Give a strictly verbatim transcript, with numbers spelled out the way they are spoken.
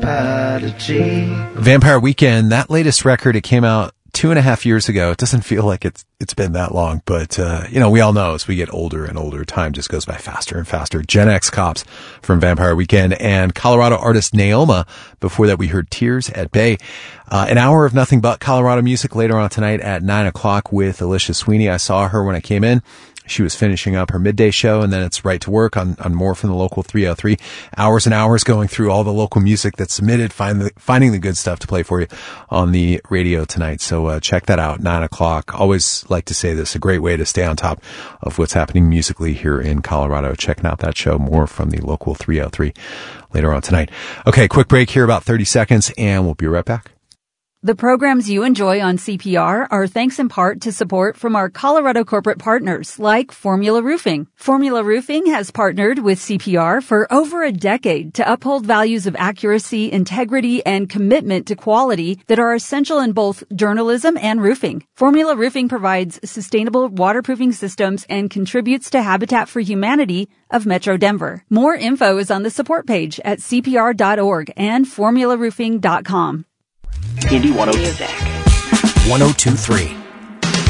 strategy. Vampire Weekend, that latest record, it came out two and a half years ago. It doesn't feel like it's it's been that long, but uh, you know, we all know as we get older and older, time just goes by faster and faster. Gen X Cops from Vampire Weekend and Colorado artist Naoma. Before that, we heard Tears at Bay. Uh, an hour of nothing but Colorado music later on tonight at nine o'clock with Alicia Sweeney. I saw her when I came in. She was finishing up her midday show, and then it's right to work on, on more from the local three oh three. Hours and hours going through all the local music that's submitted, find the, finding the good stuff to play for you on the radio tonight. So uh, check that out, nine o'clock. Always like to say this, a great way to stay on top of what's happening musically here in Colorado. Checking out that show, more from the local three oh three later on tonight. Okay, quick break here, about thirty seconds, and we'll be right back. The programs you enjoy on C P R are thanks in part to support from our Colorado corporate partners like Formula Roofing. Formula Roofing has partnered with C P R for over a decade to uphold values of accuracy, integrity, and commitment to quality that are essential in both journalism and roofing. Formula Roofing provides sustainable waterproofing systems and contributes to Habitat for Humanity of Metro Denver. More info is on the support page at C P R dot org and formula roofing dot com. Indy one oh two three.